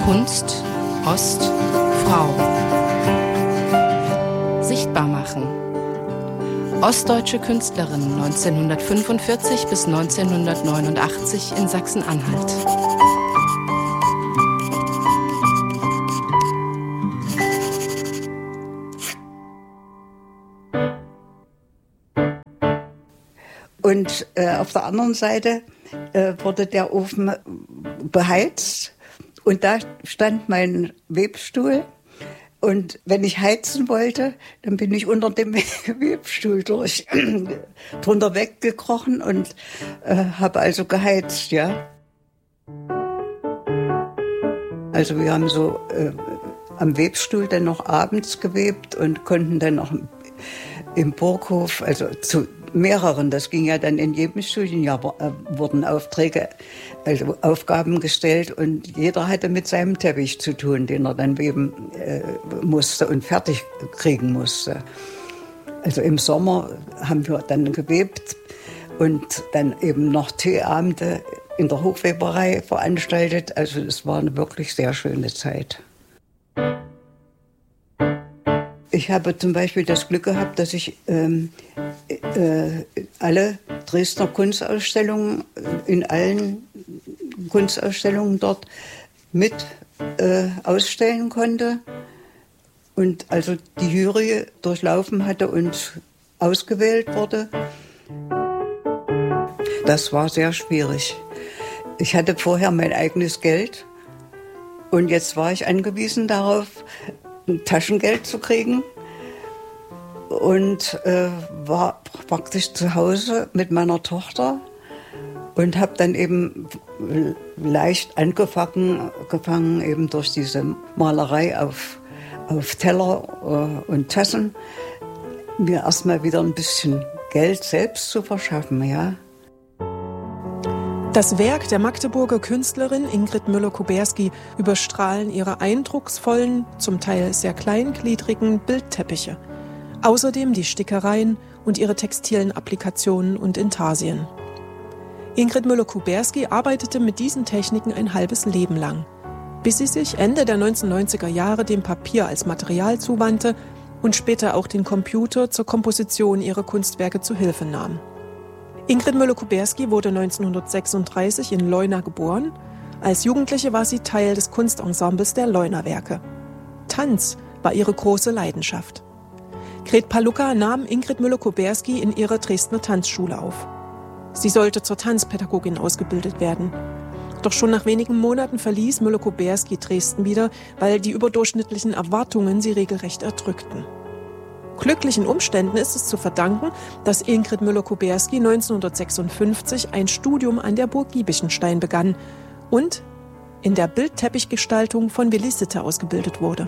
Kunst, Ost, Frau. Sichtbar machen. Ostdeutsche Künstlerin 1945 bis 1989 in Sachsen-Anhalt. Und auf der anderen Seite wurde der Ofen beheizt und da stand mein Webstuhl. Und wenn ich heizen wollte, dann bin ich unter dem Webstuhl drunter weggekrochen und habe also geheizt, ja. Also wir haben so am Webstuhl dann noch abends gewebt und konnten dann noch im Burghof, also zu mehreren, das ging ja dann in jedem Studienjahr, wurden Aufträge, also Aufgaben gestellt und jeder hatte mit seinem Teppich zu tun, den er dann weben musste und fertig kriegen musste. Also im Sommer haben wir dann gewebt und dann eben noch Teeabende in der Hochweberei veranstaltet. Also es war eine wirklich sehr schöne Zeit. Ich habe zum Beispiel das Glück gehabt, dass ich alle Dresdner Kunstausstellungen, in allen Kunstausstellungen dort mit ausstellen konnte und also die Jury durchlaufen hatte und ausgewählt wurde. Das war sehr schwierig. Ich hatte vorher mein eigenes Geld und jetzt war ich angewiesen darauf, Taschengeld zu kriegen und war praktisch zu Hause mit meiner Tochter und habe dann eben leicht angefangen eben durch diese Malerei auf Teller und Tassen mir erstmal wieder ein bisschen Geld selbst zu verschaffen, ja. Das Werk der Magdeburger Künstlerin Ingrid Müller-Kuberski überstrahlen ihre eindrucksvollen, zum Teil sehr kleingliedrigen Bildteppiche. Außerdem die Stickereien und ihre textilen Applikationen und Intarsien. Ingrid Müller-Kuberski arbeitete mit diesen Techniken ein halbes Leben lang, bis sie sich Ende der 1990er Jahre dem Papier als Material zuwandte und später auch den Computer zur Komposition ihrer Kunstwerke zu Hilfe nahm. Ingrid Müller-Kuberski wurde 1936 in Leuna geboren. Als Jugendliche war sie Teil des Kunstensembles der Leuna-Werke. Tanz war ihre große Leidenschaft. Gret Palucka nahm Ingrid Müller-Kuberski in ihre Dresdner Tanzschule auf. Sie sollte zur Tanzpädagogin ausgebildet werden. Doch schon nach wenigen Monaten verließ Müller-Kuberski Dresden wieder, weil die überdurchschnittlichen Erwartungen sie regelrecht erdrückten. Glücklichen Umständen ist es zu verdanken, dass Ingrid Müller-Kuberski 1956 ein Studium an der Burg Giebichenstein begann und in der Bildteppichgestaltung von Willi Sitte ausgebildet wurde.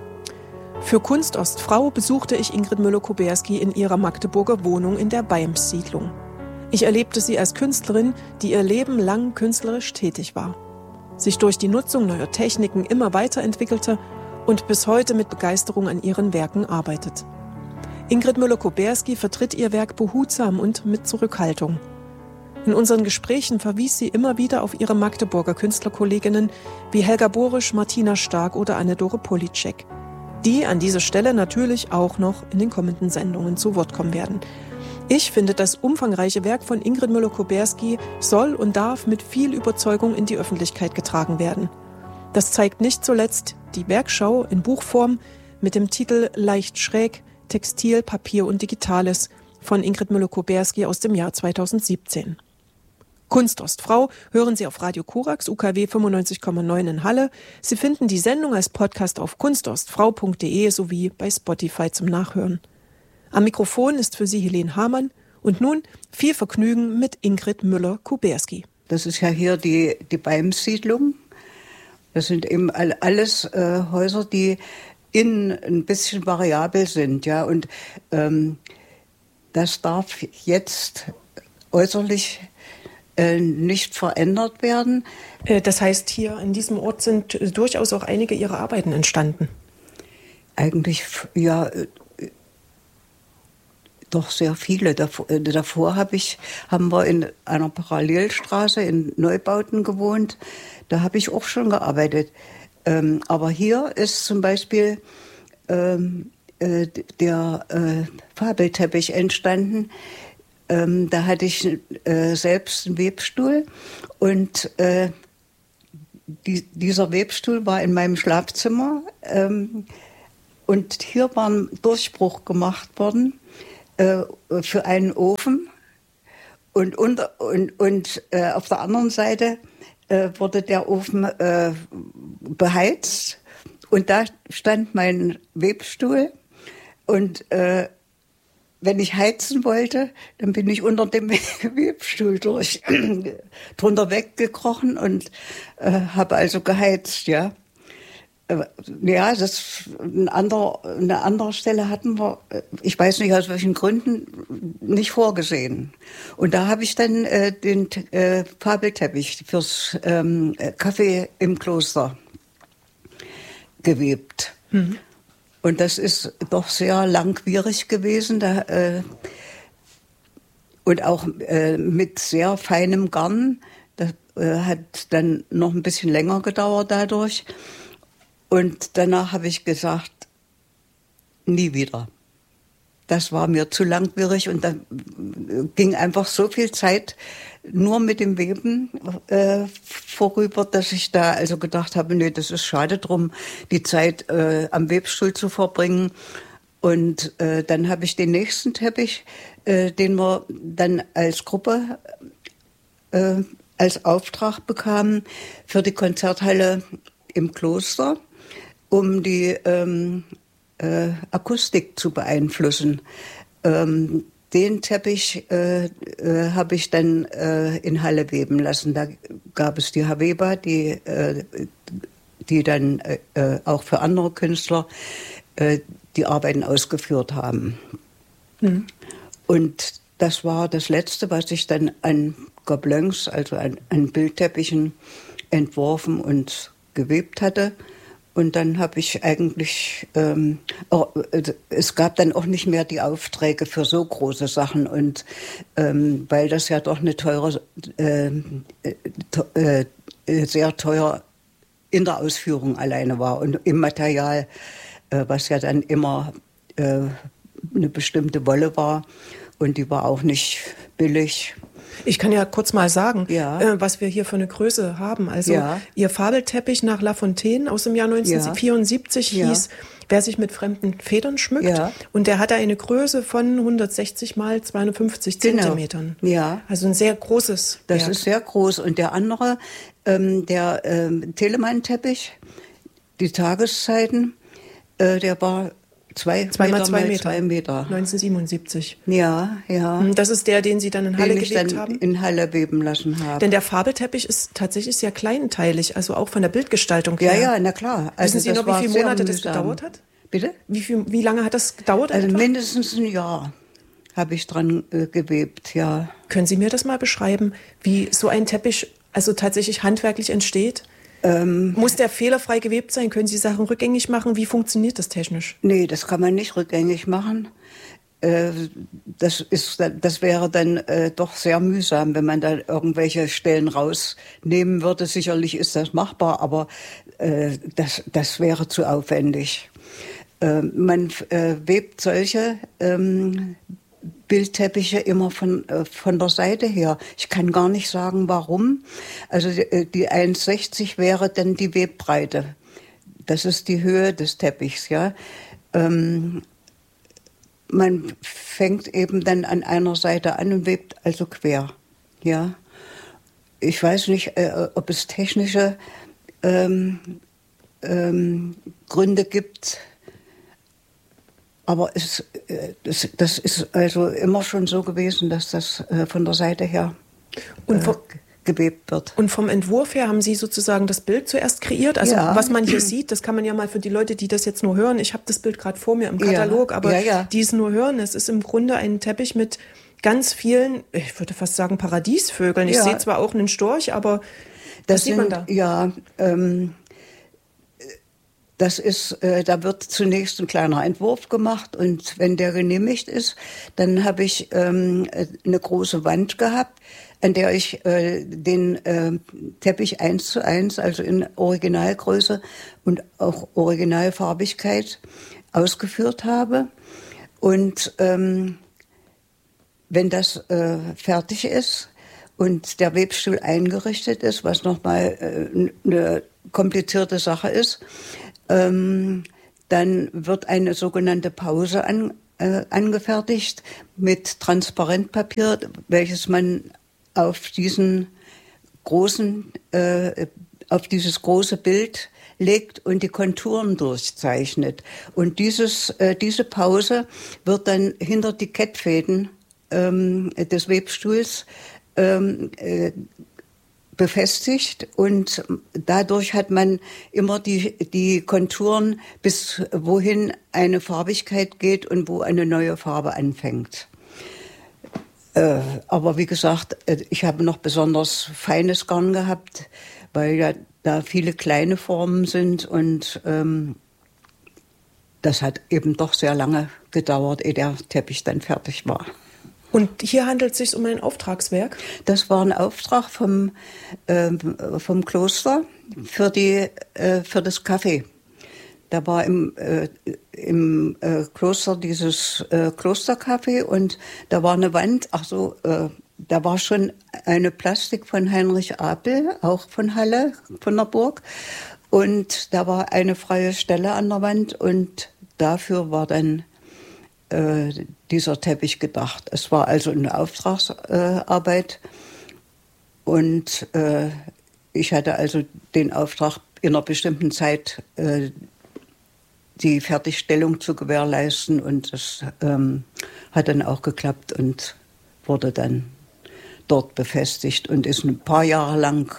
Für Kunst Ostfrau besuchte ich Ingrid Müller-Kuberski in ihrer Magdeburger Wohnung in der Beims-Siedlung. Ich erlebte sie als Künstlerin, die ihr Leben lang künstlerisch tätig war, sich durch die Nutzung neuer Techniken immer weiterentwickelte und bis heute mit Begeisterung an ihren Werken arbeitet. Ingrid Müller-Kuberski vertritt ihr Werk behutsam und mit Zurückhaltung. In unseren Gesprächen verwies sie immer wieder auf ihre Magdeburger Künstlerkolleginnen wie Helga Borisch, Martina Stark oder Anne-Dore Politschek, die an dieser Stelle natürlich auch noch in den kommenden Sendungen zu Wort kommen werden. Ich finde, das umfangreiche Werk von Ingrid Müller-Kuberski soll und darf mit viel Überzeugung in die Öffentlichkeit getragen werden. Das zeigt nicht zuletzt die Werkschau in Buchform mit dem Titel Leicht schräg, Textil, Papier und Digitales von Ingrid Müller-Kuberski aus dem Jahr 2017. Kunst Ostfrau hören Sie auf Radio Korax, UKW 95,9 in Halle. Sie finden die Sendung als Podcast auf kunstostfrau.de sowie bei Spotify zum Nachhören. Am Mikrofon ist für Sie Helene Hamann und nun viel Vergnügen mit Ingrid Müller-Kuberski. Das ist ja hier die Beims-Siedlung. Das sind eben alles Häuser, die innen ein bisschen variabel sind, ja, und das darf jetzt äußerlich nicht verändert werden. Das heißt, hier an diesem Ort sind durchaus auch einige Ihrer Arbeiten entstanden. Eigentlich, ja, doch sehr viele. Davor haben wir in einer Parallelstraße in Neubauten gewohnt. Da habe ich auch schon gearbeitet. Aber hier ist zum Beispiel der Fabelteppich entstanden. Da hatte ich selbst einen Webstuhl und dieser Webstuhl war in meinem Schlafzimmer und hier war ein Durchbruch gemacht worden für einen Ofen und auf der anderen Seite wurde der Ofen beheizt und da stand mein Webstuhl und wenn ich heizen wollte, dann bin ich unter dem Webstuhl drunter weggekrochen und habe also geheizt, ja. Ja, eine andere Stelle hatten wir, ich weiß nicht aus welchen Gründen, nicht vorgesehen. Und da habe ich dann den Fabelteppich fürs Café im Kloster gewebt. Mhm. Und das ist doch sehr langwierig gewesen und auch mit sehr feinem Garn. Das hat dann noch ein bisschen länger gedauert dadurch. Und danach habe ich gesagt, nie wieder. Das war mir zu langwierig und da ging einfach so viel Zeit nur mit dem Weben vorüber, dass ich da also gedacht habe, nee, das ist schade drum, die Zeit am Webstuhl zu verbringen. Und dann habe ich den nächsten Teppich, den wir dann als Gruppe als Auftrag bekamen für die Konzerthalle im Kloster, um die Akustik zu beeinflussen. Den Teppich habe ich dann in Halle weben lassen. Da gab es die Haveba, die dann auch für andere Künstler die Arbeiten ausgeführt haben. Mhm. Und das war das Letzte, was ich dann an Gobelins, also an Bildteppichen, entworfen und gewebt hatte. Und dann habe ich eigentlich, es gab dann auch nicht mehr die Aufträge für so große Sachen. Und weil das ja doch eine teure, sehr teuer in der Ausführung alleine war und im Material, was ja dann immer eine bestimmte Wolle war. Und die war auch nicht billig. Ich kann ja kurz mal sagen, ja. Was wir hier für eine Größe haben. Also Ihr Fabelteppich nach La Fontaine aus dem Jahr 1974 hieß, wer sich mit fremden Federn schmückt. Ja. Und der hatte eine Größe von 160 mal 250 Zentimetern. Ja. Also ein sehr großes Das Werk. ist sehr groß. Und der andere, der Telemann-Teppich, die Tageszeiten, der war 2 mal 2 Meter. Meter. 2 Meter. 1977. Ja. Das ist der, den Sie dann in Halle gewebt haben? In Halle weben lassen habe. Denn der Fabelteppich ist tatsächlich sehr kleinteilig, also auch von der Bildgestaltung her. Ja, na klar. Also wissen Sie noch, wie viele Monate das gedauert hat? Bitte? Wie lange hat das gedauert? Also mindestens ein Jahr habe ich dran gewebt, ja. Können Sie mir das mal beschreiben, wie so ein Teppich also tatsächlich handwerklich entsteht? Muss der fehlerfrei gewebt sein? Können Sie Sachen rückgängig machen? Wie funktioniert das technisch? Nee, das kann man nicht rückgängig machen. Das wäre dann doch sehr mühsam, wenn man da irgendwelche Stellen rausnehmen würde. Sicherlich ist das machbar, aber das wäre zu aufwendig. Man webt solche Bildteppiche immer von der Seite her. Ich kann gar nicht sagen, warum. Also die 1,60 wäre dann die Webbreite. Das ist die Höhe des Teppichs, ja. Man fängt eben dann an einer Seite an und webt also quer, ja. Ich weiß nicht, ob es technische Gründe gibt, aber das ist also immer schon so gewesen, dass das von der Seite her gewebt wird. Und vom Entwurf her haben Sie sozusagen das Bild zuerst kreiert? Also was man hier sieht, das kann man ja mal für die Leute, die das jetzt nur hören, ich habe das Bild gerade vor mir im Katalog, aber die es nur hören, es ist im Grunde ein Teppich mit ganz vielen, ich würde fast sagen Paradiesvögeln. Ich sehe zwar auch einen Storch, aber was sieht man da? Ja, Das ist, da wird zunächst ein kleiner Entwurf gemacht und wenn der genehmigt ist, dann habe ich eine große Wand gehabt, an der ich den Teppich 1:1, also in Originalgröße und auch Originalfarbigkeit ausgeführt habe. Und wenn das fertig ist und der Webstuhl eingerichtet ist, was nochmal eine komplizierte Sache ist, dann wird eine sogenannte Pause angefertigt mit Transparentpapier, welches man auf diesen großen, auf dieses große Bild legt und die Konturen durchzeichnet. Und diese Pause wird dann hinter die Kettfäden des Webstuhls befestigt und dadurch hat man immer die Konturen, bis wohin eine Farbigkeit geht und wo eine neue Farbe anfängt. Aber wie gesagt, ich habe noch besonders feines Garn gehabt, weil ja da viele kleine Formen sind und das hat eben doch sehr lange gedauert, ehe der Teppich dann fertig war. Und hier handelt es sich um ein Auftragswerk? Das war ein Auftrag vom Kloster für das Café. Da war im Kloster dieses Klostercafé und da war eine Wand, da war schon eine Plastik von Heinrich Apel, auch von Halle, von der Burg. Und da war eine freie Stelle an der Wand und dafür war dann dieser Teppich gedacht. Es war also eine Auftragsarbeit und ich hatte also den Auftrag, in einer bestimmten Zeit die Fertigstellung zu gewährleisten und das hat dann auch geklappt und wurde dann dort befestigt und ist ein paar Jahre lang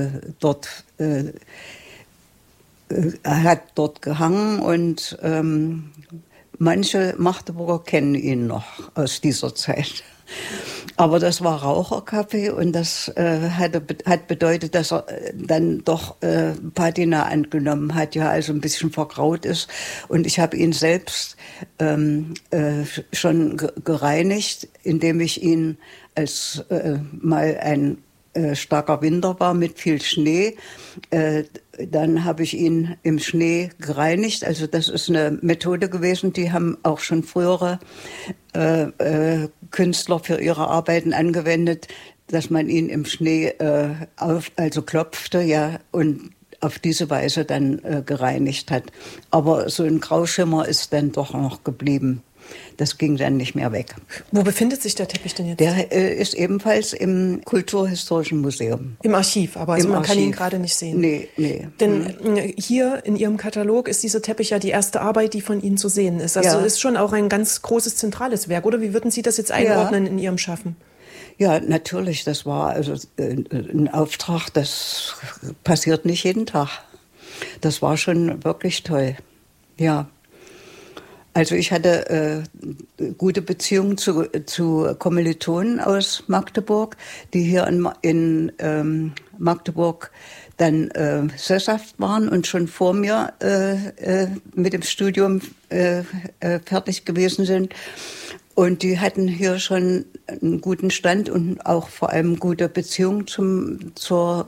hat dort gehangen und manche Magdeburger kennen ihn noch aus dieser Zeit. Aber das war Raucherkaffee und das hat bedeutet, dass er dann doch Patina angenommen hat, ja, also ein bisschen vergraut ist. Und ich habe ihn selbst schon gereinigt, indem ich ihn, als mal ein starker Winter war mit viel Schnee, dann habe ich ihn im Schnee gereinigt. Also das ist eine Methode gewesen, die haben auch schon frühere Künstler für ihre Arbeiten angewendet, dass man ihn im Schnee klopfte, ja, und auf diese Weise dann gereinigt hat. Aber so ein Grauschimmer ist dann doch noch geblieben. Das ging dann nicht mehr weg. Wo befindet sich der Teppich denn jetzt? Der ist ebenfalls im Kulturhistorischen Museum. Im Archiv, aber also man kann ihn gerade nicht sehen. Nee. Denn hier in Ihrem Katalog ist dieser Teppich ja die erste Arbeit, die von Ihnen zu sehen ist. Also ist schon auch ein ganz großes zentrales Werk, oder? Wie würden Sie das jetzt einordnen in Ihrem Schaffen? Ja, natürlich, das war also ein Auftrag, das passiert nicht jeden Tag. Das war schon wirklich toll, ja. Also ich hatte gute Beziehungen zu Kommilitonen aus Magdeburg, die hier in Magdeburg dann sesshaft waren und schon vor mir mit dem Studium fertig gewesen sind. Und die hatten hier schon einen guten Stand und auch vor allem gute Beziehungen zur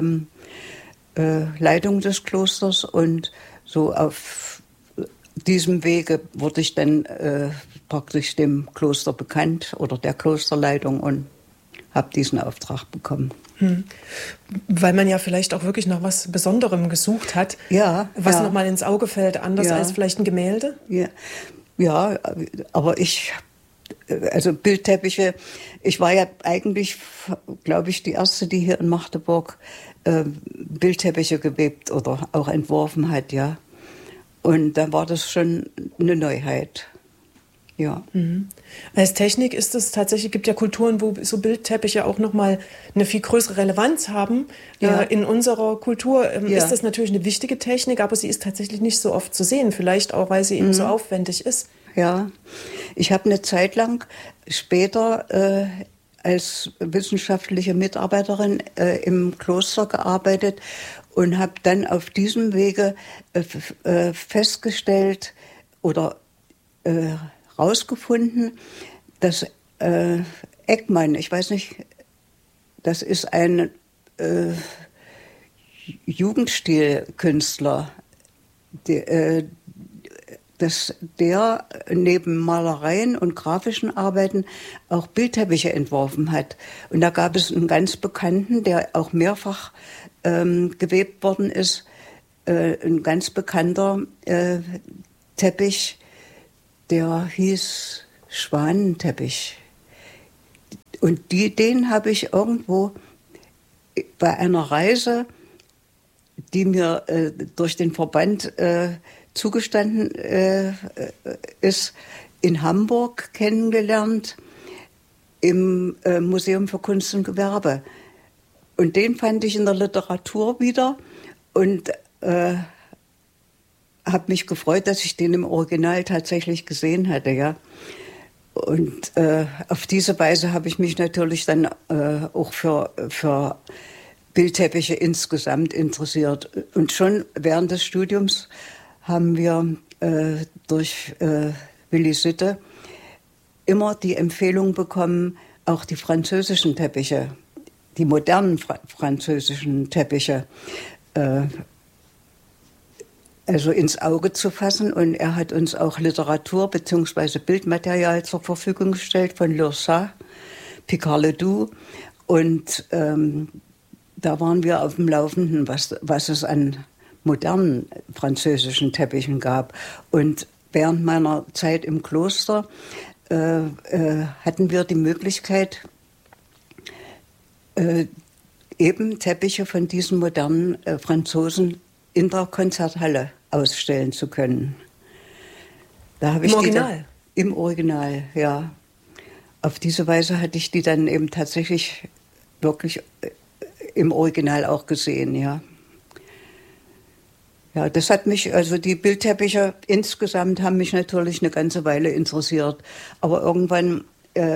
Leitung des Klosters. Und so auf diesem Wege wurde ich dann praktisch dem Kloster bekannt oder der Klosterleitung und habe diesen Auftrag bekommen. Weil man ja vielleicht auch wirklich nach was Besonderem gesucht hat, was nochmal ins Auge fällt, anders als vielleicht ein Gemälde? Ja, aber also Bildteppiche, ich war ja eigentlich, glaube ich, die erste, die hier in Magdeburg Bildteppiche gewebt oder auch entworfen hat, ja. Und da war das schon eine Neuheit, ja. Als Technik ist es tatsächlich, gibt ja Kulturen, wo so Bildteppiche auch nochmal eine viel größere Relevanz haben. Ja. In unserer Kultur ist das natürlich eine wichtige Technik, aber sie ist tatsächlich nicht so oft zu sehen, vielleicht auch, weil sie eben so aufwendig ist. Ja, ich habe eine Zeit lang später als wissenschaftliche Mitarbeiterin im Kloster gearbeitet und habe dann auf diesem Wege festgestellt oder rausgefunden, dass Ekman, ich weiß nicht, das ist ein Jugendstilkünstler, dass der neben Malereien und grafischen Arbeiten auch Bildteppiche entworfen hat. Und da gab es einen ganz bekannten, der auch mehrfach gewebt worden ist, ein ganz bekannter Teppich, der hieß Schwanenteppich. Und den habe ich irgendwo bei einer Reise, die mir durch den Verband zugestanden ist, in Hamburg kennengelernt, im Museum für Kunst und Gewerbe. Und den fand ich in der Literatur wieder und habe mich gefreut, dass ich den im Original tatsächlich gesehen hatte, ja. Und auf diese Weise habe ich mich natürlich dann auch für Bildteppiche insgesamt interessiert. Und schon während des Studiums haben wir durch Willi Sitte immer die Empfehlung bekommen, auch die französischen Teppiche, die modernen französischen Teppiche, also ins Auge zu fassen. Und er hat uns auch Literatur bzw. Bildmaterial zur Verfügung gestellt von Lurçat, Picard-Ledoux. Und da waren wir auf dem Laufenden, was es an modernen französischen Teppichen gab. Und während meiner Zeit im Kloster hatten wir die Möglichkeit, eben Teppiche von diesen modernen Franzosen in der Konzerthalle ausstellen zu können. Da habe ich Original? Im Original, ja. Auf diese Weise hatte ich die dann eben tatsächlich wirklich im Original auch gesehen, ja. Ja, das hat mich, also die Bildteppiche insgesamt haben mich natürlich eine ganze Weile interessiert. Aber irgendwann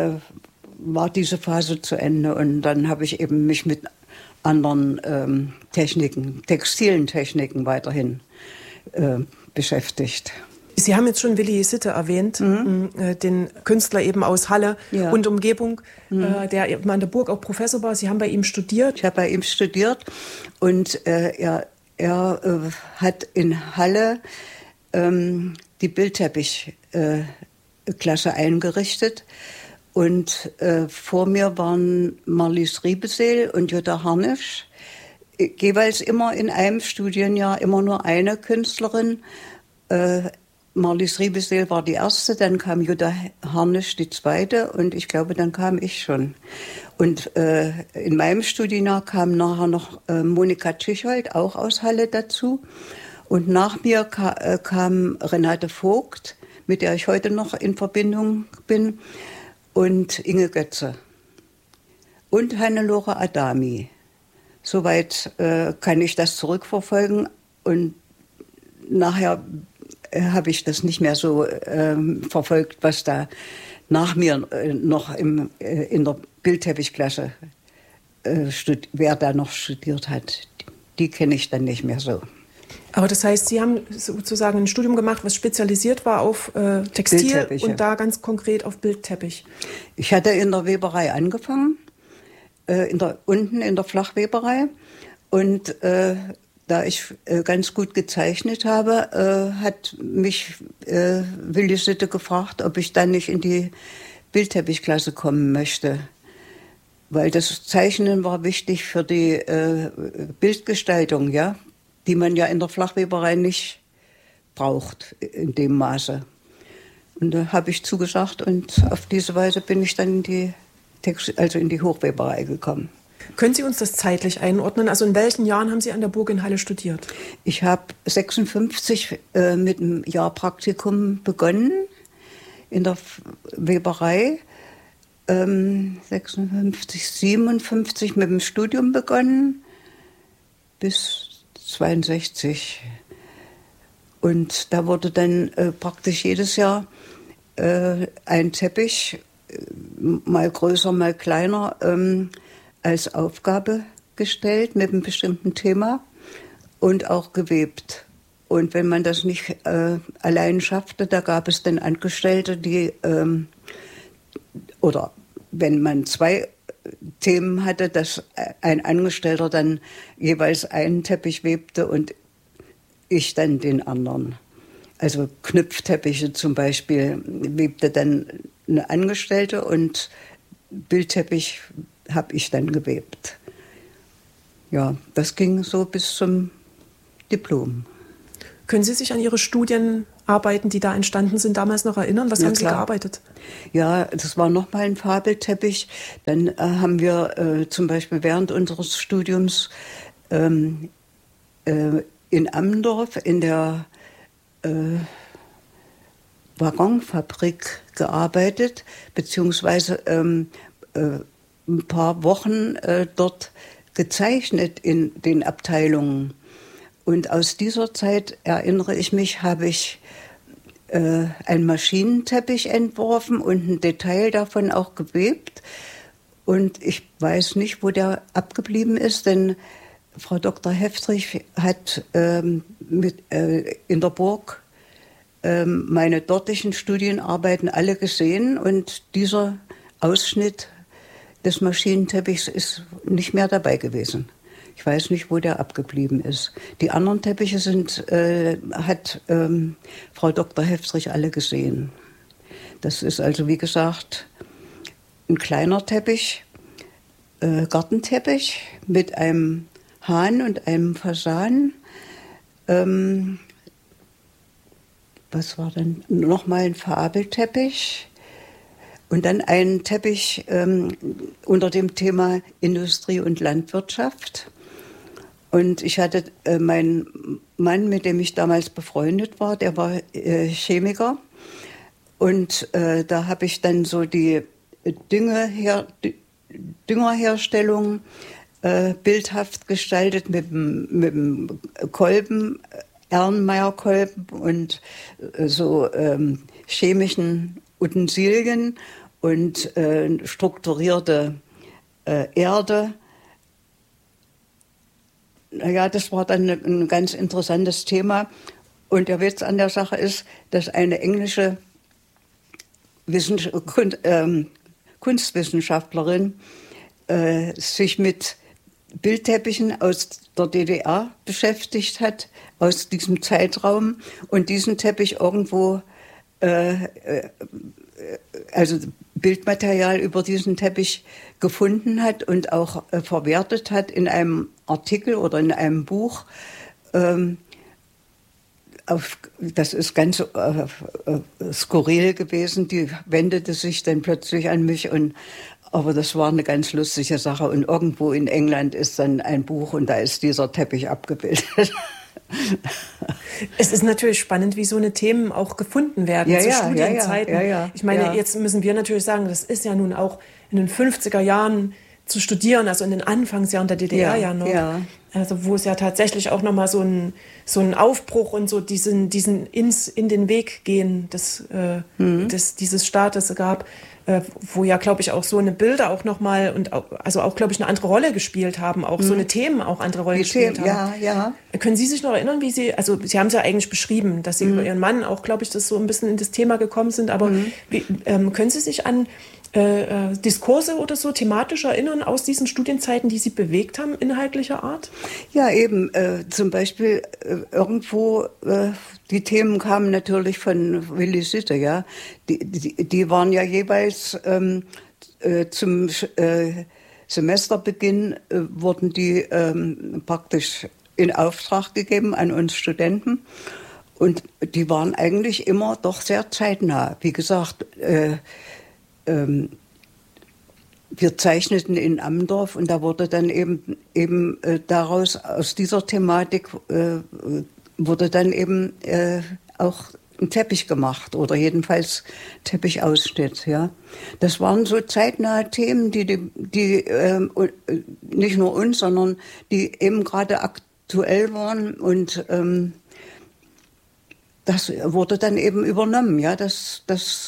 war diese Phase zu Ende und dann habe ich eben mich mit anderen Techniken, textilen Techniken weiterhin beschäftigt. Sie haben jetzt schon Willi Sitte erwähnt, den Künstler eben aus Halle und Umgebung, der eben an der Burg auch Professor war. Sie haben bei ihm studiert. Ich habe bei ihm studiert und er hat in Halle die Bildteppichklasse eingerichtet. Und vor mir waren Marlies Riebesel und Jutta Harnisch, jeweils immer in einem Studienjahr immer nur eine Künstlerin. Marlies Riebesel war die erste, dann kam Jutta Harnisch die zweite und ich glaube, dann kam ich schon. Und in meinem Studienjahr kam nachher noch Monika Tschichold, auch aus Halle, dazu. Und nach mir kam Renate Vogt, mit der ich heute noch in Verbindung bin, und Inge Götze. Und Hannelore Adami. Soweit kann ich das zurückverfolgen. Und nachher habe ich das nicht mehr so verfolgt, was da nach mir noch in der Bildteppichklasse, wer da noch studiert hat. Die kenne ich dann nicht mehr so. Aber das heißt, Sie haben sozusagen ein Studium gemacht, was spezialisiert war auf Textil und da ganz konkret auf Bildteppich. Ich hatte in der Weberei angefangen, unten in der Flachweberei. Und da ich ganz gut gezeichnet habe, hat mich Willi Sitte gefragt, ob ich dann nicht in die Bildteppichklasse kommen möchte. Weil das Zeichnen war wichtig für die Bildgestaltung, ja, die man ja in der Flachweberei nicht braucht in dem Maße. Und da habe ich zugesagt und auf diese Weise bin ich dann in die Hochweberei gekommen. Können Sie uns das zeitlich einordnen? Also in welchen Jahren haben Sie an der Burg in Halle studiert? Ich habe 1956 mit einem Jahr Praktikum begonnen in der Weberei. 56, 57 mit dem Studium begonnen bis 62. Und da wurde dann praktisch jedes Jahr ein Teppich, mal größer, mal kleiner, als Aufgabe gestellt mit einem bestimmten Thema. und auch gewebt. Und wenn man das nicht allein schaffte, da gab es dann Angestellte, die, oder wenn man 2 Themen hatte, dass ein Angestellter dann jeweils einen Teppich webte und ich dann den anderen. Also Knüpfteppiche zum Beispiel webte dann eine Angestellte und Bildteppich habe ich dann gewebt. Ja, das ging so bis zum Diplom. Können Sie sich an Ihre Studienarbeiten, die da entstanden sind, damals noch erinnern? Was haben Sie gearbeitet? Ja, das war nochmal ein Fabelteppich. Dann haben wir zum Beispiel während unseres Studiums in Ammendorf in der Waggonfabrik gearbeitet, beziehungsweise ein paar Wochen dort gezeichnet in den Abteilungen. Und aus dieser Zeit, erinnere ich mich, habe ich einen Maschinenteppich entworfen und ein Detail davon auch gewebt. Und ich weiß nicht, wo der abgeblieben ist, denn Frau Dr. Heftrich hat in der Burg meine dortigen Studienarbeiten alle gesehen und dieser Ausschnitt des Maschinenteppichs ist nicht mehr dabei gewesen. Ich weiß nicht, wo der abgeblieben ist. Die anderen Teppiche hat Frau Dr. Heftrich alle gesehen. Das ist also, wie gesagt, ein kleiner Teppich, Gartenteppich mit einem Hahn und einem Fasan. Was war denn? Nochmal ein Fabelteppich. Und dann ein Teppich unter dem Thema Industrie und Landwirtschaft. Und ich hatte meinen Mann, mit dem ich damals befreundet war, der war Chemiker. Und da habe ich dann so die Düngerherstellung bildhaft gestaltet mit dem Kolben, Erlenmeyer-Kolben und so chemischen Utensilien und strukturierte Erde. Naja, das war dann ein ganz interessantes Thema. Und der Witz an der Sache ist, dass eine englische Kunstwissenschaftlerin sich mit Bildteppichen aus der DDR beschäftigt hat, aus diesem Zeitraum, und diesen Teppich irgendwo, also Bildmaterial über diesen Teppich gefunden hat und auch verwertet hat in einem Artikel oder in einem Buch. Das ist ganz skurril gewesen. Die wendete sich dann plötzlich an mich, aber das war eine ganz lustige Sache. Und irgendwo in England ist dann ein Buch und da ist dieser Teppich abgebildet. Es ist natürlich spannend, wie so eine Themen auch gefunden werden zu Studienzeiten. Ja. Ich meine, jetzt müssen wir natürlich sagen, das ist ja nun auch in den 50er Jahren zu studieren, also in den Anfangsjahren der DDR ja noch. Ja. Also wo es ja tatsächlich auch nochmal so ein Aufbruch und so diesen in den Weg gehen dieses Staates gab, wo ja, glaube ich, auch so eine Bilder auch nochmal und also auch, glaube ich, eine andere Rolle gespielt haben, auch so eine Themen auch andere Rolle gespielt haben. Ja. Können Sie sich noch erinnern, Sie haben es ja eigentlich beschrieben, dass Sie über Ihren Mann auch, glaube ich, das so ein bisschen in das Thema gekommen sind, aber können Sie sich an Diskurse oder so thematisch erinnern aus diesen Studienzeiten, die Sie bewegt haben, inhaltlicher Art? Ja, eben. Zum Beispiel irgendwo, die Themen kamen natürlich von Willy Sitte, ja. Die waren ja jeweils zum Semesterbeginn wurden die praktisch in Auftrag gegeben an uns Studenten. Und die waren eigentlich immer doch sehr zeitnah. Wie gesagt, wir zeichneten in Ammendorf und da wurde dann eben daraus, aus dieser Thematik, wurde dann eben auch ein Teppich gemacht oder jedenfalls Teppichausschnitt, ja. Das waren so zeitnahe Themen, die nicht nur uns, sondern die eben gerade aktuell waren und das wurde dann eben übernommen, ja. Das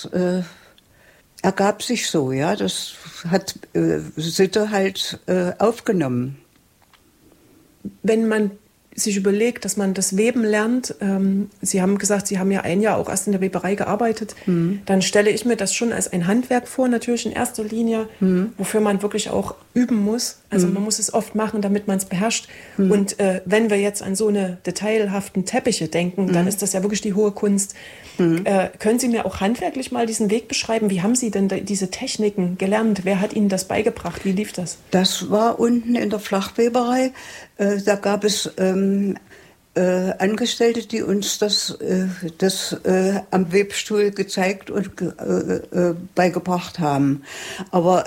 ergab sich so, ja. Das hat Sitte halt aufgenommen. Wenn man sich überlegt, dass man das Weben lernt, Sie haben gesagt, Sie haben ja ein Jahr auch erst in der Weberei gearbeitet, dann stelle ich mir das schon als ein Handwerk vor, natürlich in erster Linie, wofür man wirklich auch üben muss. Also man muss es oft machen, damit man es beherrscht. Und wenn wir jetzt an so eine detailhaften Teppiche denken, dann ist das ja wirklich die hohe Kunst. Können Sie mir auch handwerklich mal diesen Weg beschreiben? Wie haben Sie denn diese Techniken gelernt? Wer hat Ihnen das beigebracht? Wie lief das? Das war unten in der Flachweberei. Da gab es Angestellte, die uns das am Webstuhl gezeigt und beigebracht haben. Aber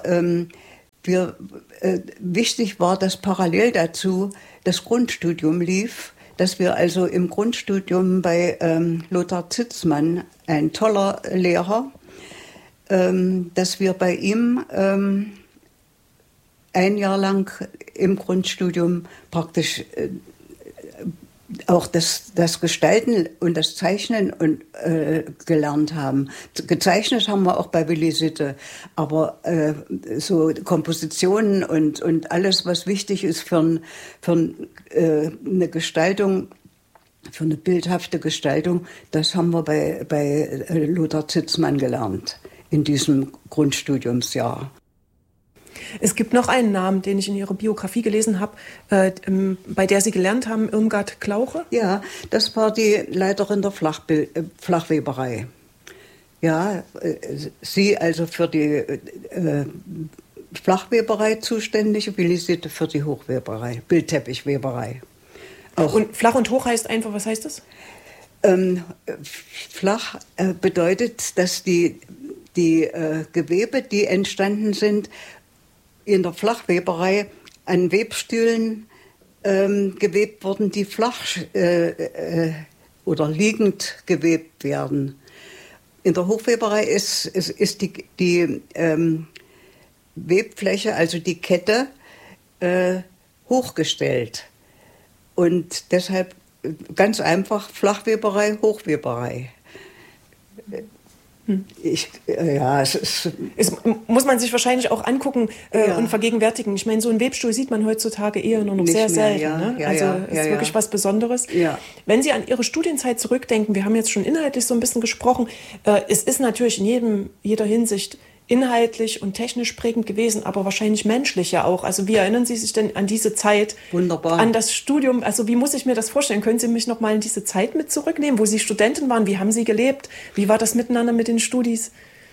wichtig war, dass parallel dazu das Grundstudium lief, dass wir also im Grundstudium bei Lothar Zitzmann, ein toller Lehrer, dass wir bei ihm ein Jahr lang im Grundstudium praktisch auch das Gestalten und das Zeichnen gelernt haben. Gezeichnet haben wir auch bei Willi Sitte, aber so Kompositionen und alles, was wichtig ist für eine Gestaltung, für eine bildhafte Gestaltung, das haben wir bei Lothar Zitzmann gelernt in diesem Grundstudiumsjahr. Es gibt noch einen Namen, den ich in Ihrer Biografie gelesen habe, bei der Sie gelernt haben, Irmgard Klauche. Ja, das war die Leiterin der Flachweberei. Ja, sie also für die Flachweberei zuständig, Willi Sitte für die Hochweberei, Bildteppichweberei. Auch. Und flach und hoch heißt einfach, was heißt das? Flach bedeutet, dass die Gewebe, die entstanden sind, in der Flachweberei an Webstühlen gewebt wurden, die flach oder liegend gewebt werden. In der Hochweberei ist die Webfläche, also die Kette, hochgestellt. Und deshalb ganz einfach Flachweberei, Hochweberei. Es muss man sich wahrscheinlich auch angucken und vergegenwärtigen. Ich meine, so einen Webstuhl sieht man heutzutage eher nur noch sehr selten. Ist wirklich was Besonderes. Ja. Wenn Sie an Ihre Studienzeit zurückdenken, wir haben jetzt schon inhaltlich so ein bisschen gesprochen, es ist natürlich in jeder Hinsicht inhaltlich und technisch prägend gewesen, aber wahrscheinlich menschlich ja auch. Also wie erinnern Sie sich denn an diese Zeit? Wunderbar. An das Studium? Also wie muss ich mir das vorstellen? Können Sie mich noch mal in diese Zeit mit zurücknehmen, wo Sie Studentin waren? Wie haben Sie gelebt? Wie war das miteinander mit den Studis?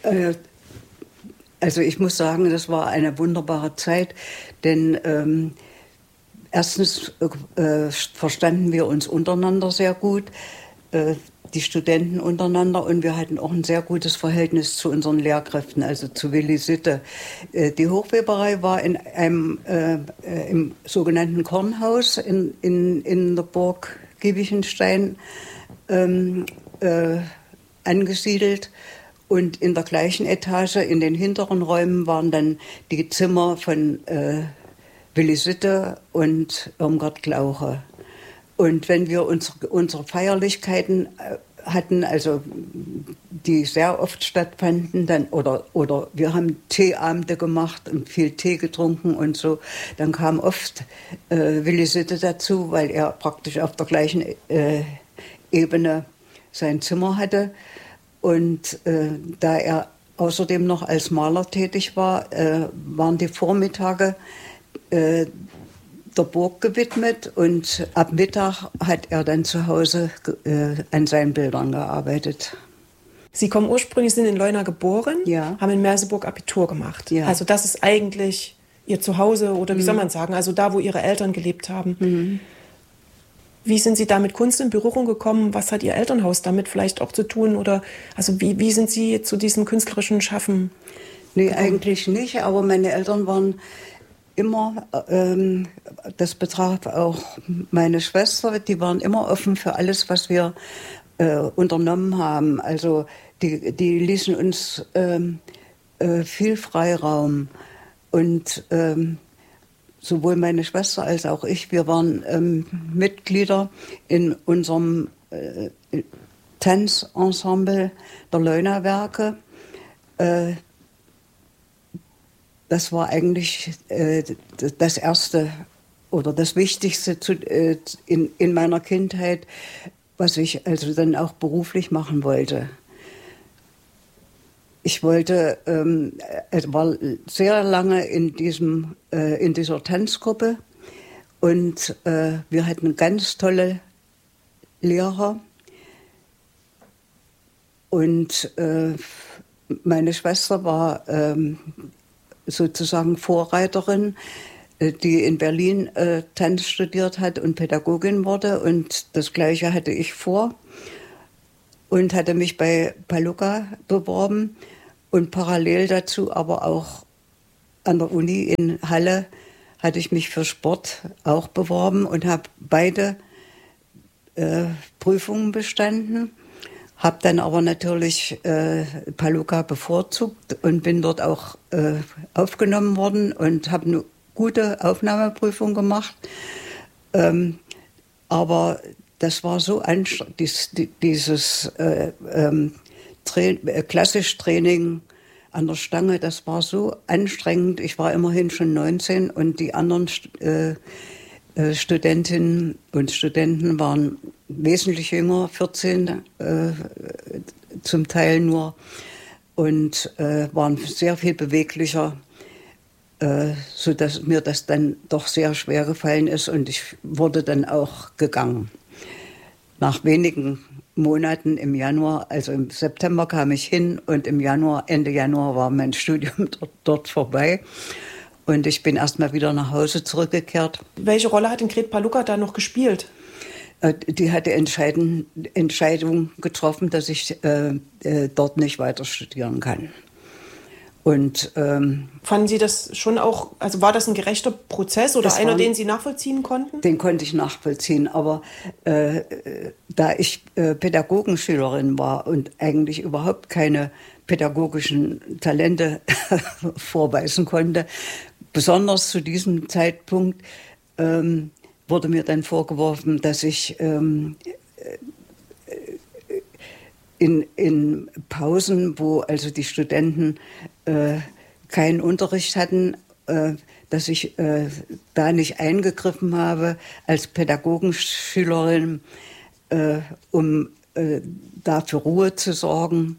Also ich muss sagen, das war eine wunderbare Zeit, denn erstens verstanden wir uns untereinander sehr gut, die Studenten untereinander, und wir hatten auch ein sehr gutes Verhältnis zu unseren Lehrkräften, also zu Willi Sitte. Die Hochweberei war in einem im sogenannten Kornhaus in der Burg Giebichenstein angesiedelt, und in der gleichen Etage, in den hinteren Räumen, waren dann die Zimmer von Willi Sitte und Irmgard Klauche. Und wenn wir unsere Feierlichkeiten hatten, also die sehr oft stattfanden, dann oder wir haben Teeabende gemacht und viel Tee getrunken und so, dann kam oft Willi Sitte dazu, weil er praktisch auf der gleichen Ebene sein Zimmer hatte. Und da er außerdem noch als Maler tätig war, waren die Vormittage der Burg gewidmet, und ab Mittag hat er dann zu Hause an seinen Bildern gearbeitet. Sie sind in Leuna geboren, haben in Merseburg Abitur gemacht. Ja. Also das ist eigentlich Ihr Zuhause, oder wie soll man sagen, also da, wo Ihre Eltern gelebt haben. Wie sind Sie da mit Kunst in Berührung gekommen? Was hat Ihr Elternhaus damit vielleicht auch zu tun? Oder also wie sind Sie zu diesem künstlerischen Schaffen gekommen? Eigentlich nicht, aber meine Eltern waren immer, das betraf auch meine Schwester, die waren immer offen für alles, was wir unternommen haben. Also die ließen uns viel Freiraum. Und sowohl meine Schwester als auch ich, wir waren Mitglieder in unserem Tanzensemble der Leuna-Werke. Das war eigentlich das erste oder das Wichtigste in meiner Kindheit, was ich also dann auch beruflich machen wollte. Ich wollte, war sehr lange in dieser Tanzgruppe und wir hatten ganz tolle Lehrer und meine Schwester war sozusagen Vorreiterin, die in Berlin Tanz studiert hat und Pädagogin wurde, und das Gleiche hatte ich vor und hatte mich bei Palluca beworben und parallel dazu aber auch an der Uni in Halle hatte ich mich für Sport auch beworben und habe beide Prüfungen bestanden, habe dann aber natürlich Palluca bevorzugt und bin dort auch aufgenommen worden und habe eine gute Aufnahmeprüfung gemacht. Aber das war so anstrengend, dieses klassisch Training an der Stange, das war so anstrengend. Ich war immerhin schon 19 und die anderen Studentinnen und Studenten waren wesentlich jünger, 14 zum Teil nur, und waren sehr viel beweglicher, sodass mir das dann doch sehr schwer gefallen ist, und ich wurde dann auch gegangen. Nach wenigen Monaten im Januar, also im September kam ich hin und im Januar, Ende Januar war mein Studium dort vorbei. Und ich bin erst mal wieder nach Hause zurückgekehrt. Welche Rolle hat denn Gret Palluca da noch gespielt? Die hat die Entscheidung getroffen, dass ich dort nicht weiter studieren kann. Und fanden Sie das schon auch, also war das ein gerechter Prozess oder einer, den Sie nachvollziehen konnten? Den konnte ich nachvollziehen, aber da ich Pädagogenschülerin war und eigentlich überhaupt keine pädagogischen Talente vorweisen konnte, besonders zu diesem Zeitpunkt wurde mir dann vorgeworfen, dass ich in Pausen, wo also die Studenten keinen Unterricht hatten, dass ich da nicht eingegriffen habe als Pädagogenschülerin, um da für Ruhe zu sorgen.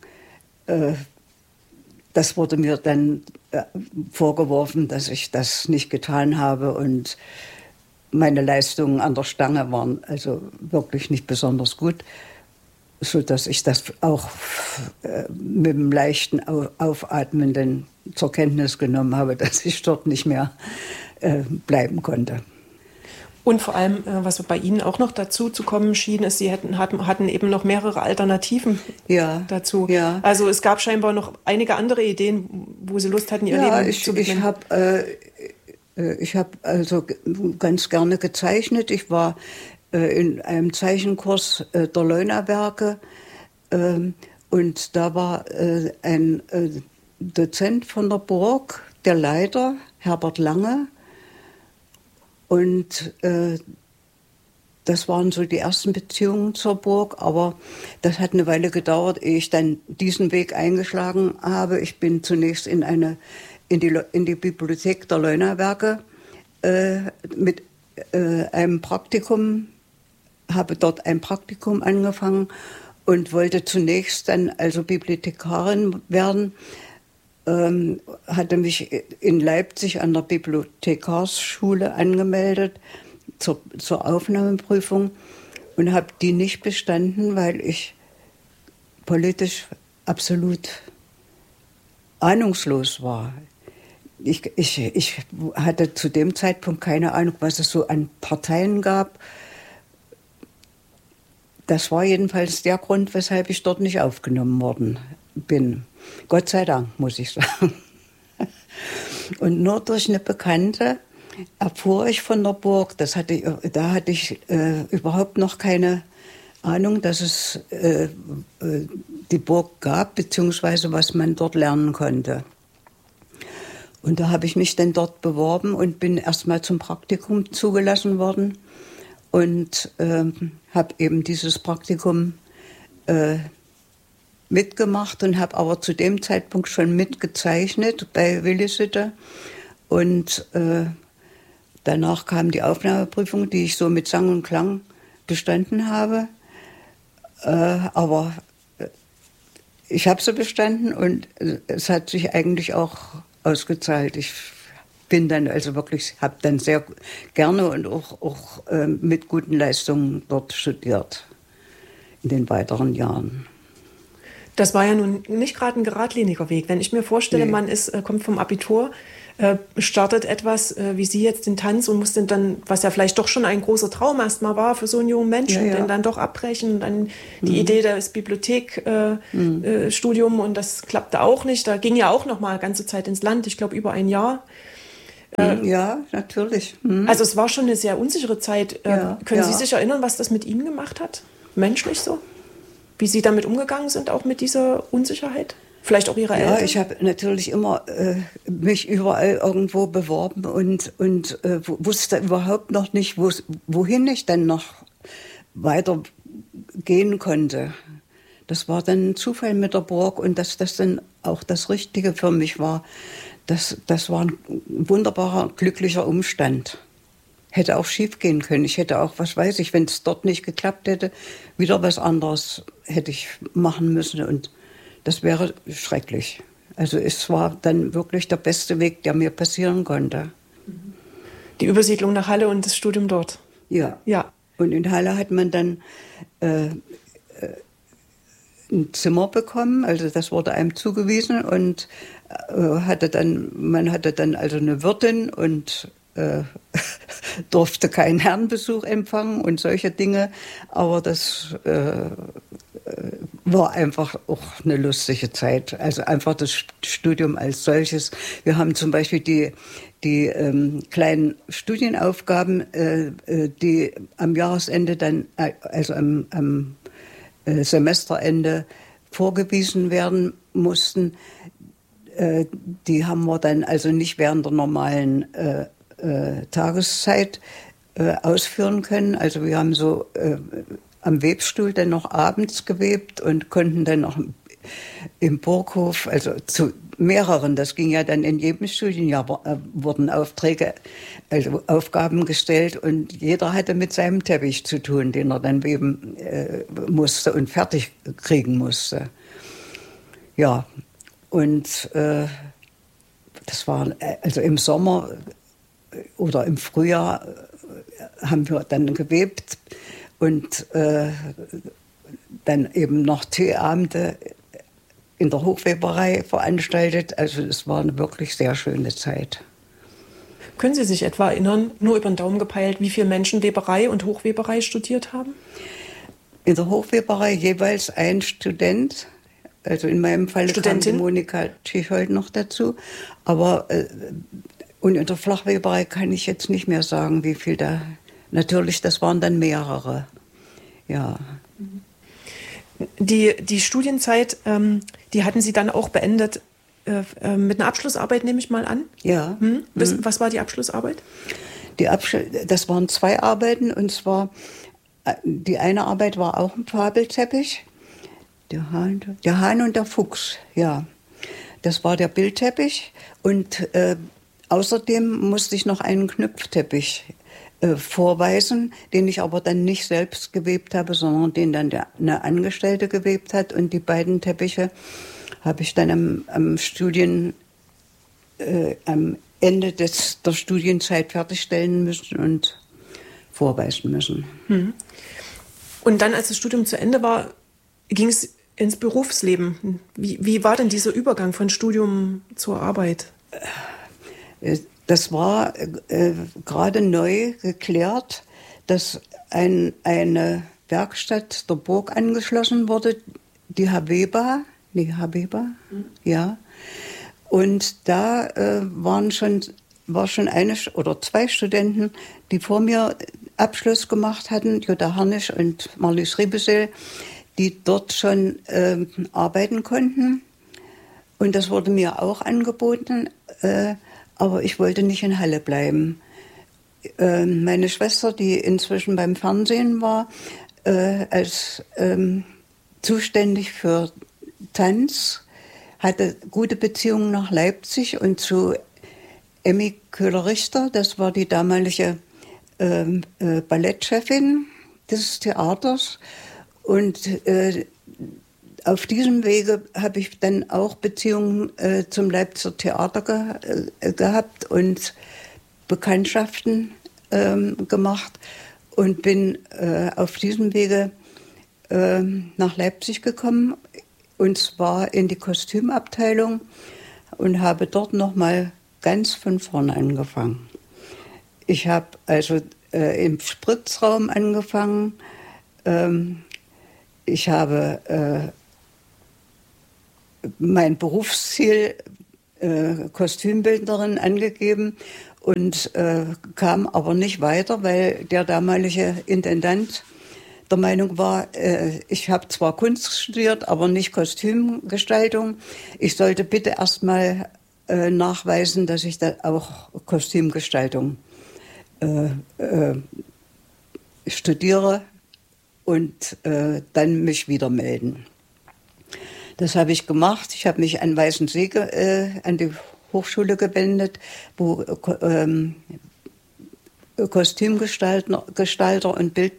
Das wurde mir dann vorgeworfen, dass ich das nicht getan habe, und meine Leistungen an der Stange waren also wirklich nicht besonders gut, sodass ich das auch mit einem leichten Aufatmen zur Kenntnis genommen habe, dass ich dort nicht mehr bleiben konnte. Und vor allem, was bei Ihnen auch noch dazu zu kommen schien, ist, Sie hatten eben noch mehrere Alternativen dazu. Ja. Also es gab scheinbar noch einige andere Ideen, wo Sie Lust hatten, Ihr Leben zu beginnen. Ich habe also ganz gerne gezeichnet. Ich war in einem Zeichenkurs der Leunawerke und da war ein Dozent von der Burg, der Leiter, Herbert Lange, und das waren so die ersten Beziehungen zur Burg, aber das hat eine Weile gedauert, ehe ich dann diesen Weg eingeschlagen habe. Ich bin zunächst in die Bibliothek der Leunawerke mit einem Praktikum, habe dort ein Praktikum angefangen und wollte zunächst dann also Bibliothekarin werden. Hatte mich in Leipzig an der Bibliothekarsschule angemeldet zur Aufnahmeprüfung und habe die nicht bestanden, weil ich politisch absolut ahnungslos war. Ich hatte zu dem Zeitpunkt keine Ahnung, was es so an Parteien gab. Das war jedenfalls der Grund, weshalb ich dort nicht aufgenommen worden bin. Gott sei Dank, muss ich sagen. Und nur durch eine Bekannte erfuhr ich von der Burg, da hatte ich überhaupt noch keine Ahnung, dass es die Burg gab, beziehungsweise was man dort lernen konnte. Und da habe ich mich dann dort beworben und bin erstmal zum Praktikum zugelassen worden und habe eben dieses Praktikum mitgemacht und habe aber zu dem Zeitpunkt schon mitgezeichnet bei Willi Sütte. Und Danach kam die Aufnahmeprüfung, die ich so mit Sang und Klang bestanden habe. Aber ich habe sie bestanden und es hat sich eigentlich auch ausgezahlt. Ich bin dann also wirklich, habe dann sehr gerne und auch mit guten Leistungen dort studiert in den weiteren Jahren. Das war ja nun nicht gerade ein geradliniger Weg. Wenn ich mir vorstelle, Nee. man kommt vom Abitur, startet etwas wie Sie jetzt den Tanz und muss dann, was ja vielleicht doch schon ein großer Traum erstmal war für so einen jungen Menschen, Ja. den dann doch abbrechen und dann die Idee des Bibliothekstudium und das klappte auch nicht. Da ging ja auch noch mal ganze Zeit ins Land, ich glaube über ein Jahr. Ja, natürlich. Also es war schon eine sehr unsichere Zeit. Ja, Können Sie ja. sich erinnern, was das mit Ihnen gemacht hat? Menschlich so? Wie Sie damit umgegangen sind, auch mit dieser Unsicherheit? Vielleicht auch Ihre Eltern? Ja, ich habe natürlich immer mich überall irgendwo beworben und wusste überhaupt noch nicht, wohin ich dann noch weiter gehen konnte. Das war dann ein Zufall mit der Burg und dass das dann auch das Richtige für mich war. Das war ein wunderbarer, glücklicher Umstand. Hätte auch schief gehen können. Ich hätte auch, was weiß ich, wenn es dort nicht geklappt hätte, wieder was anderes hätte ich machen müssen und das wäre schrecklich. Also es war dann wirklich der beste Weg, der mir passieren konnte. Die Übersiedlung nach Halle und das Studium dort. Ja. Ja. Und in Halle hat man dann ein Zimmer bekommen, also das wurde einem zugewiesen und man hatte dann also eine Wirtin und durfte keinen Herrenbesuch empfangen und solche Dinge, aber das war einfach auch eine lustige Zeit. Also einfach das Studium als solches. Wir haben zum Beispiel die kleinen Studienaufgaben, die am Jahresende dann, also am Semesterende vorgewiesen werden mussten. Die haben wir dann also nicht während der normalen Tageszeit ausführen können. Also wir haben so am Webstuhl dann noch abends gewebt und konnten dann noch im Burghof, also zu mehreren, das ging ja dann in jedem Studienjahr, wurden Aufträge, also Aufgaben gestellt und jeder hatte mit seinem Teppich zu tun, den er dann weben musste und fertig kriegen musste. Ja, und das war also im Sommer oder im Frühjahr haben wir dann gewebt und dann eben noch Teeabende in der Hochweberei veranstaltet. Also es war eine wirklich sehr schöne Zeit. Können Sie sich etwa erinnern, nur über den Daumen gepeilt, wie viele Menschen Weberei und Hochweberei studiert haben? In der Hochweberei jeweils ein Student. Also in meinem Fall kam die Monika Tschichold noch dazu. Aber und in der Flachweberei kann ich jetzt nicht mehr sagen, wie viel da. Natürlich, das waren dann mehrere. Ja. Die Studienzeit, die hatten Sie dann auch beendet mit einer Abschlussarbeit, nehme ich mal an? Ja. Was war die Abschlussarbeit? Das waren 2 Arbeiten und zwar die eine Arbeit war auch ein Fabelteppich. Der Hahn und der Fuchs, ja. Das war der Bildteppich und außerdem musste ich noch einen Knüpfteppich vorweisen, den ich aber dann nicht selbst gewebt habe, sondern den dann eine Angestellte gewebt hat. Und die beiden Teppiche habe ich dann am Ende der Studienzeit fertigstellen müssen und vorweisen müssen. Und dann, als das Studium zu Ende war, ging es ins Berufsleben. Wie war denn dieser Übergang von Studium zur Arbeit? Das war gerade neu geklärt, dass eine Werkstatt der Burg angeschlossen wurde, die Habeba, ja. Und da war schon eine oder 2 Studenten, die vor mir Abschluss gemacht hatten, Jutta Harnisch und Marlies Riebesel, die dort schon arbeiten konnten. Und das wurde mir auch angeboten, aber ich wollte nicht in Halle bleiben. Meine Schwester, die inzwischen beim Fernsehen war, als zuständig für Tanz, hatte gute Beziehungen nach Leipzig und zu Emmy Köhler-Richter, das war die damalige Ballettchefin des Theaters. Und auf diesem Wege habe ich dann auch Beziehungen zum Leipziger Theater gehabt und Bekanntschaften gemacht und bin auf diesem Wege nach Leipzig gekommen, und zwar in die Kostümabteilung, und habe dort nochmal ganz von vorne angefangen. Ich habe also im Spritzraum angefangen. Ich habe mein Berufsziel Kostümbildnerin angegeben und kam aber nicht weiter, weil der damalige Intendant der Meinung war, ich habe zwar Kunst studiert, aber nicht Kostümgestaltung. Ich sollte bitte erstmal nachweisen, dass ich da auch Kostümgestaltung studiere und dann mich wieder melden. Das habe ich gemacht. Ich habe mich an Weißensee an die Hochschule gewendet, wo Kostümgestalter und Bild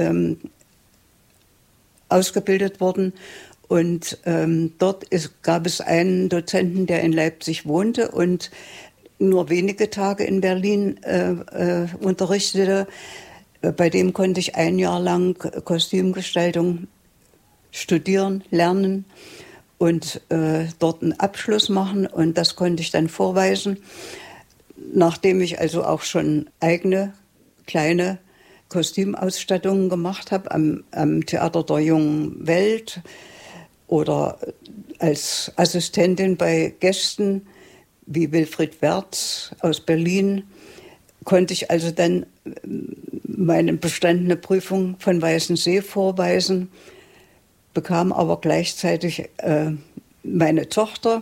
ausgebildet wurden. Und dort gab es einen Dozenten, der in Leipzig wohnte und nur wenige Tage in Berlin unterrichtete. Bei dem konnte ich ein Jahr lang Kostümgestaltung studieren, lernen und dort einen Abschluss machen. Und das konnte ich dann vorweisen, nachdem ich also auch schon eigene kleine Kostümausstattungen gemacht habe am Theater der Jungen Welt oder als Assistentin bei Gästen wie Wilfried Wertz aus Berlin, konnte ich also dann meine bestandene Prüfung von Weißensee vorweisen, bekam aber gleichzeitig meine Tochter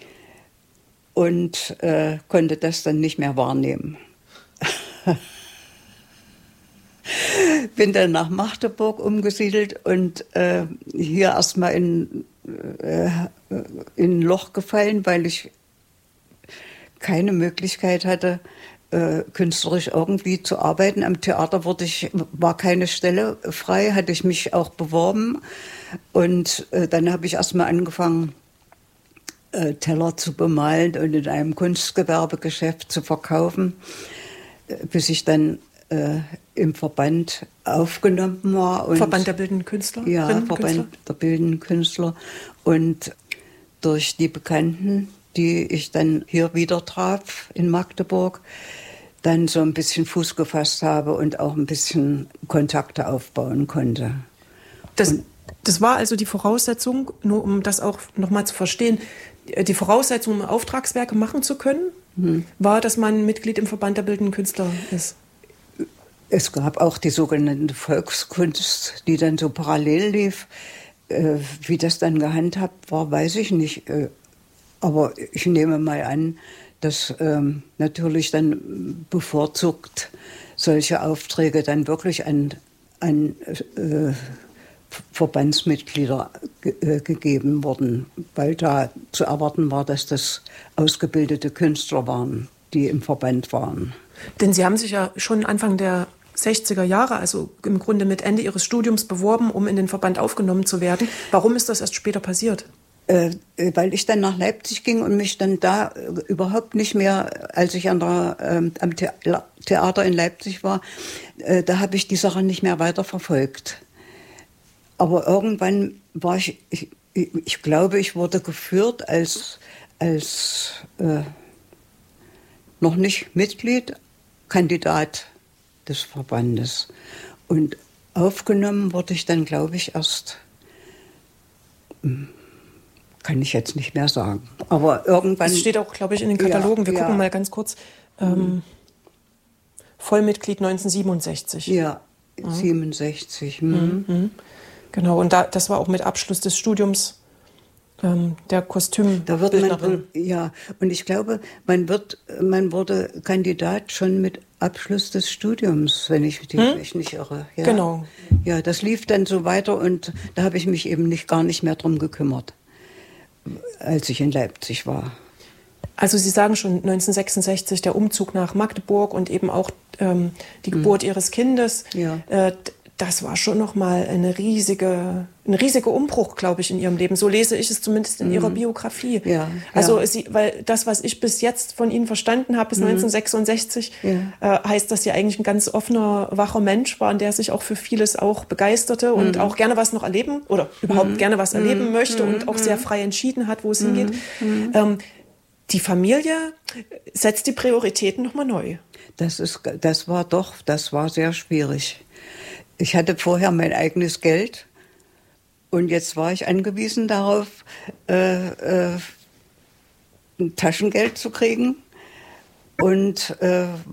und konnte das dann nicht mehr wahrnehmen. Bin dann nach Magdeburg umgesiedelt und hier erstmal in ein Loch gefallen, weil ich keine Möglichkeit hatte, künstlerisch irgendwie zu arbeiten. Am Theater war keine Stelle frei, hatte ich mich auch beworben. Und dann habe ich erstmal angefangen, Teller zu bemalen und in einem Kunstgewerbegeschäft zu verkaufen, bis ich dann im Verband aufgenommen war. Und Verband der Bildenden Künstler? Ja, Verband der Bildenden Künstler. Und durch die Bekannten, die ich dann hier wieder traf in Magdeburg, dann so ein bisschen Fuß gefasst habe und auch ein bisschen Kontakte aufbauen konnte. Das war also die Voraussetzung, nur um das auch nochmal zu verstehen, die Voraussetzung, um Auftragswerke machen zu können, war, dass man Mitglied im Verband der Bildenden Künstler ist. Es gab auch die sogenannte Volkskunst, die dann so parallel lief. Wie das dann gehandhabt war, weiß ich nicht. Aber ich nehme mal an, dass natürlich dann bevorzugt solche Aufträge dann wirklich an Verbandsmitglieder gegeben wurden, weil da zu erwarten war, dass das ausgebildete Künstler waren, die im Verband waren. Denn Sie haben sich ja schon Anfang der 60er Jahre, also im Grunde mit Ende Ihres Studiums, beworben, um in den Verband aufgenommen zu werden. Warum ist das erst später passiert? Weil ich dann nach Leipzig ging und mich dann da überhaupt nicht mehr, als ich am Theater in Leipzig war, da habe ich die Sache nicht mehr weiter verfolgt. Aber irgendwann war ich glaube, ich wurde geführt als noch nicht Mitglied, Kandidat des Verbandes. Und aufgenommen wurde ich dann, glaube ich, erst, kann ich jetzt nicht mehr sagen. Aber irgendwann... Das steht auch, glaube ich, in den Katalogen. Wir gucken mal ganz kurz. Vollmitglied 1967. Ja, 67. Genau, und das war auch mit Abschluss des Studiums der Kostümbildnerin. Ja, und ich glaube, man wurde Kandidat schon mit Abschluss des Studiums, wenn ich mich nicht irre. Ja. Genau. Ja, das lief dann so weiter und da habe ich mich eben gar nicht mehr drum gekümmert, als ich in Leipzig war. Also Sie sagen schon 1966 der Umzug nach Magdeburg und eben auch die Geburt Ihres Kindes. Ja. Das war schon nochmal ein riesiger Umbruch, glaube ich, in Ihrem Leben. So lese ich es zumindest in Ihrer Biografie. Ja, also weil das, was ich bis jetzt von Ihnen verstanden habe, bis 1966, heißt, dass Sie eigentlich ein ganz offener, wacher Mensch waren, der sich auch für vieles auch begeisterte und auch gerne was noch erleben oder überhaupt gerne was erleben möchte und auch sehr frei entschieden hat, wo es hingeht. Die Familie setzt die Prioritäten nochmal neu. Das war sehr schwierig. Ich hatte vorher mein eigenes Geld und jetzt war ich angewiesen darauf, ein Taschengeld zu kriegen und